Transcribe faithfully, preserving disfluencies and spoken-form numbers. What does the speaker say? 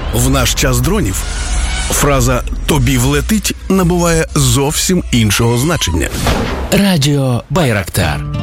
В наш час дронів фраза «тобі влетить» набуває зовсім іншого значення. Радіо Байрактар.